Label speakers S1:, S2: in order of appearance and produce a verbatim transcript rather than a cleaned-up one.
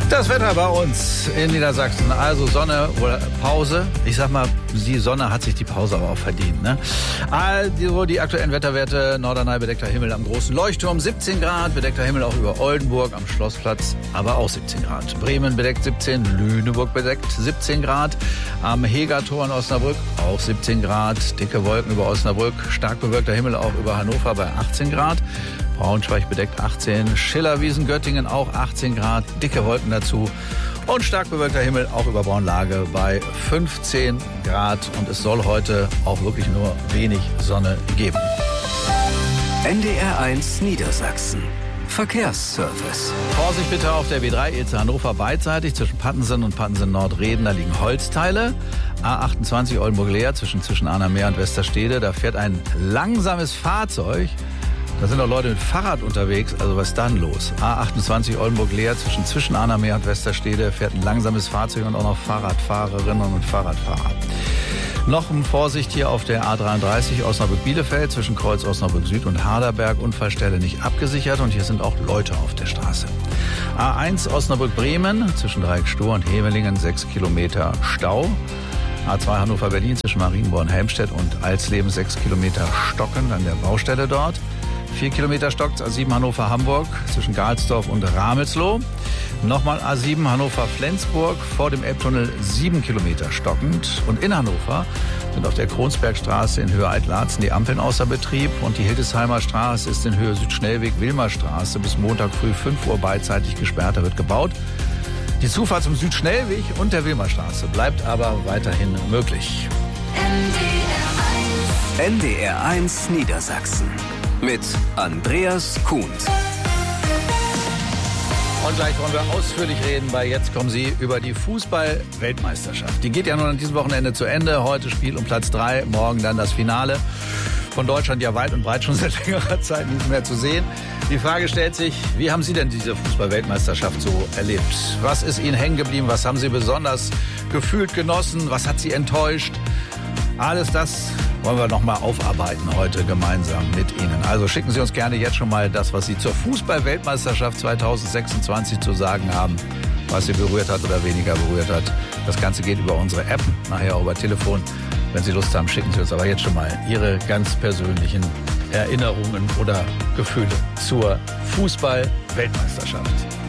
S1: Das Wetter bei uns in Niedersachsen, also Sonne oder Pause. Ich sag mal, die Sonne hat sich die Pause aber auch verdient, ne? Also die aktuellen Wetterwerte: Norderney bedeckter Himmel am großen Leuchtturm siebzehn Grad, bedeckter Himmel auch über Oldenburg am Schlossplatz, aber auch siebzehn Grad. Bremen bedeckt siebzehn, Lüneburg bedeckt siebzehn Grad, am Hegertor in Osnabrück auch siebzehn Grad, dicke Wolken über Osnabrück, stark bewölkter Himmel auch über Hannover bei achtzehn Grad. Braunschweig bedeckt achtzehn, Schillerwiesen, Göttingen auch achtzehn Grad, dicke Wolken dazu und stark bewölkter Himmel auch über Braunlage bei fünfzehn Grad. Und es soll heute auch wirklich nur wenig Sonne geben.
S2: N D R eins Niedersachsen. Verkehrsservice.
S1: Vorsicht bitte auf der B drei Ilze Hannover beidseitig zwischen Pattensen und Pattensen-Nordreden. Da liegen Holzteile. A achtundzwanzig Oldenburg-Leer zwischen, zwischen Arnhem und Westerstede. Da fährt ein langsames Fahrzeug. Da sind auch Leute mit Fahrrad unterwegs, also was ist dann los? A achtundzwanzig Oldenburg-Leer zwischen, zwischen Arnhem und Westerstede fährt ein langsames Fahrzeug und auch noch Fahrradfahrerinnen und Fahrradfahrer. Noch ein Vorsicht hier auf der A dreiunddreißig Osnabrück-Bielefeld zwischen Kreuz Osnabrück Süd und Haderberg. Unfallstelle nicht abgesichert und hier sind auch Leute auf der Straße. A eins Osnabrück-Bremen zwischen Dreieck-Stur und Hemelingen sechs Kilometer Stau. A zwei Hannover-Berlin zwischen Marienborn-Helmstedt und Alsleben sechs Kilometer Stocken an der Baustelle dort. vier Kilometer stockt A sieben Hannover-Hamburg zwischen Galsdorf und Ramelsloh. Nochmal A sieben Hannover-Flensburg vor dem Elbtunnel sieben Kilometer stockend. Und in Hannover sind auf der Kronsbergstraße in Höhe Altlarzen die Ampeln außer Betrieb. Und die Hildesheimer Straße ist in Höhe Südschnellweg-Wilmerstraße bis Montag früh fünf Uhr beidseitig gesperrt. Da wird gebaut. Die Zufahrt zum Südschnellweg und der Wilmerstraße bleibt aber weiterhin möglich.
S2: N D R eins Niedersachsen mit Andreas Kuhn.
S1: Und gleich wollen wir ausführlich reden bei Jetzt kommen Sie über die Fußball-Weltmeisterschaft. Die geht ja nun an diesem Wochenende zu Ende. Heute Spiel um Platz drei, morgen dann das Finale. Von Deutschland ja weit und breit schon seit längerer Zeit nicht mehr zu sehen. Die Frage stellt sich, wie haben Sie denn diese Fußball-Weltmeisterschaft so erlebt? Was ist Ihnen hängen geblieben? Was haben Sie besonders gefühlt genossen? Was hat Sie enttäuscht? Alles das wollen wir noch mal aufarbeiten heute gemeinsam mit Ihnen. Also schicken Sie uns gerne jetzt schon mal das, was Sie zur Fußball-Weltmeisterschaft zweitausendsechsundzwanzig zu sagen haben, was Sie berührt hat oder weniger berührt hat. Das Ganze geht über unsere App, nachher auch über Telefon. Wenn Sie Lust haben, schicken Sie uns aber jetzt schon mal Ihre ganz persönlichen Erinnerungen oder Gefühle zur Fußball-Weltmeisterschaft.